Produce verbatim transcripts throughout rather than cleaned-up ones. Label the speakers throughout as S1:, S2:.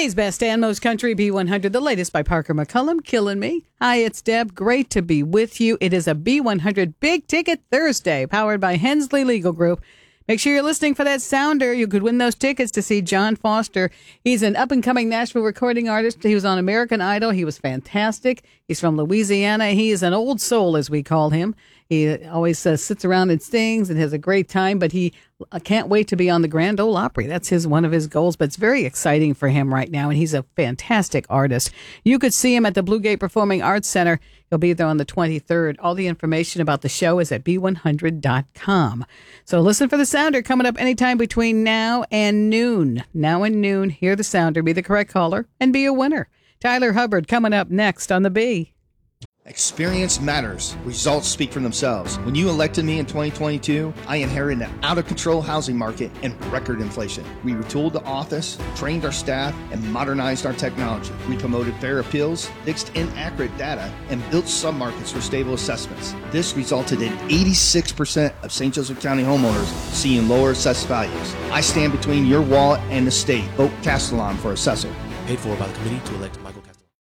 S1: Today's best and most country B one hundred, the latest by Parker McCullum, Killing Me. Hi, it's Deb. Great to be with you. It is a B one hundred Big Ticket Thursday, powered by Hensley Legal Group. Make sure you're listening for that sounder. You could win those tickets to see John Foster. He's an up-and-coming Nashville recording artist. He was on American Idol. He was fantastic. He's from Louisiana. He is an old soul, as we call him. He always uh, sits around and sings and has a great time, but he uh, can't wait to be on the Grand Ole Opry. That's his one of his goals, but it's very exciting for him right now, and he's a fantastic artist. You could see him at the Blue Gate Performing Arts Center. He'll be there on the twenty-third. All the information about the show is at B one hundred dot com. So listen for the sounder coming up anytime between now and noon. Now and noon, hear the sounder, be the correct caller, and be a winner. Tyler Hubbard coming up next on the B.
S2: Experience matters. Results speak for themselves. When you elected me in twenty twenty-two, I inherited an out-of-control housing market and record inflation. We retooled the office, trained our staff, and modernized our technology. We promoted fair appeals, fixed inaccurate data, and built submarkets for stable assessments. This resulted in eighty-six percent of Saint Joseph County homeowners seeing lower assessed values. I stand between your wallet and the state. Vote Castellon for assessor.
S3: Paid for by the committee to elect Michael Castellon.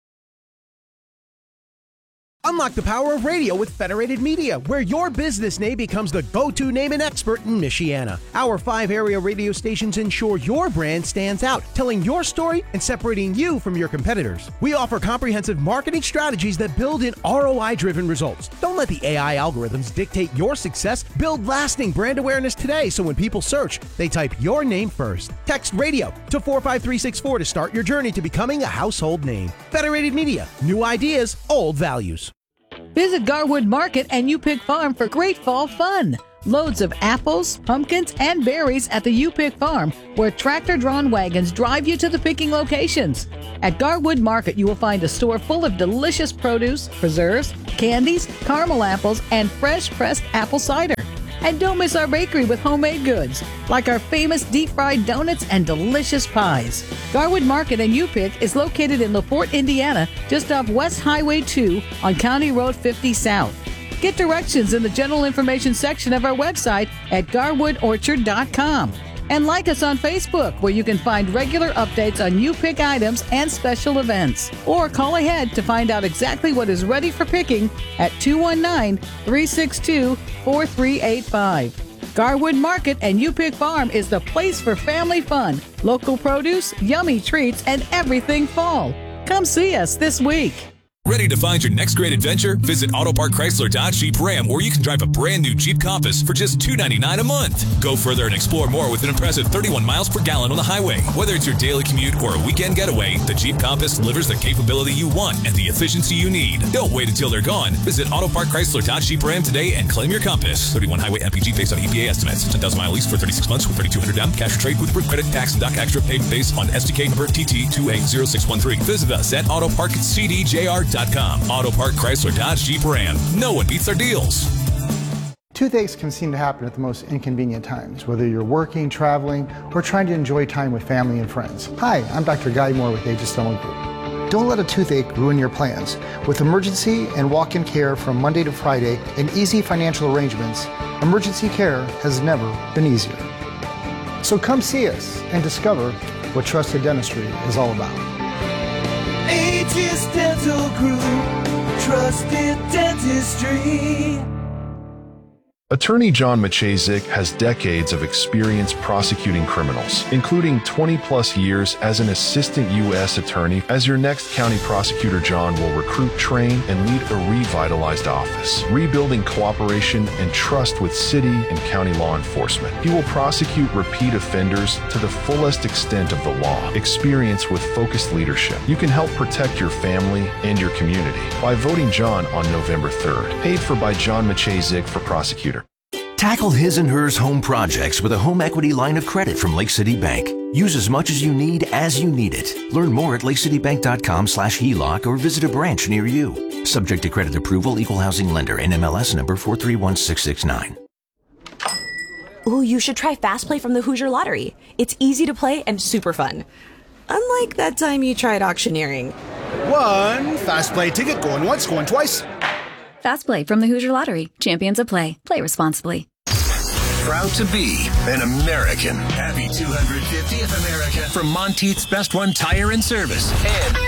S4: Unlock the power of radio with Federated Media, where your business name becomes the go-to name and expert in Michiana. Our five area radio stations ensure your brand stands out, telling your story and separating you from your competitors. We offer comprehensive marketing strategies that build in R O I-driven results. Don't let the A I algorithms dictate your success. Build lasting brand awareness today so when people search, they type your name first. Text radio to four five three six four to start your journey to becoming a household name. Federated Media, new ideas, old values.
S1: Visit Garwood Market and U-Pick Farm for great fall fun. Loads of apples, pumpkins, and berries at the U-Pick Farm, where tractor-drawn wagons drive you to the picking locations. At Garwood Market, you will find a store full of delicious produce, preserves, candies, caramel apples, and fresh pressed apple cider. And don't miss our bakery with homemade goods, like our famous deep-fried donuts and delicious pies. Garwood Market and U-Pick is located in LaPorte, Indiana, just off West Highway two on County Road fifty South. Get directions in the general information section of our website at garwood orchard dot com. And like us on Facebook, where you can find regular updates on U-Pick items and special events. Or call ahead to find out exactly what is ready for picking at two one nine, three six two, four three eight five. Garwood Market and U-Pick Farm is the place for family fun, local produce, yummy treats, and everything fall. Come see us this week.
S5: Ready to find your next great adventure? Visit Autopark Chrysler Dodge Jeep Ram, where you can drive a brand new Jeep Compass for just two hundred ninety-nine dollars a month. Go further and explore more with an impressive thirty-one miles per gallon on the highway. Whether it's your daily commute or a weekend getaway, the Jeep Compass delivers the capability you want and the efficiency you need. Don't wait until they're gone. Visit Autopark Chrysler Dodge Jeep Ram today and claim your Compass. thirty-one highway M P G based on E P A estimates. ten thousand mile lease for thirty-six months with thirty-two hundred down. Cash or trade with approved credit, tax, and dock extra paid based on S D K number T T two eight zero six one three. Visit us at autopark c d j r dot com. Auto Park Chrysler Dodge Jeep Ram. No one beats their deals.
S6: Toothaches can seem to happen at the most inconvenient times, whether you're working, traveling, or trying to enjoy time with family and friends. Hi, I'm Doctor Guy Moore with Aegis Dental Group. Don't let a toothache ruin your plans. With emergency and walk-in care from Monday to Friday and easy financial arrangements, emergency care has never been easier. So come see us and discover what trusted dentistry is all about.
S7: Aegis Dental Group. Trusted dentistry.
S8: Attorney John Maciejczyk has decades of experience prosecuting criminals, including twenty plus years as an assistant U S attorney. As your next county prosecutor, John will recruit, train, and lead a revitalized office, rebuilding cooperation and trust with city and county law enforcement. He will prosecute repeat offenders to the fullest extent of the law. Experience with focused leadership. You can help protect your family and your community by voting John on November third. Paid for by John Maciejczyk for prosecutor.
S9: Tackle his and hers home projects with a home equity line of credit from Lake City Bank. Use as much as you need as you need it. Learn more at lake city bank dot com slash H E L O C or visit a branch near you. Subject to credit approval, equal housing lender, N M L S number four three one six six nine.
S10: Ooh, you should try Fast Play from the Hoosier Lottery. It's easy to play and super fun. Unlike that time you tried auctioneering.
S11: One Fast Play ticket going once, going twice.
S12: Fast Play from the Hoosier Lottery. Champions of play. Play responsibly. Proud to be an American.
S13: Happy two hundred fiftieth, America.
S12: From Monteith's Best Run Tire and Service and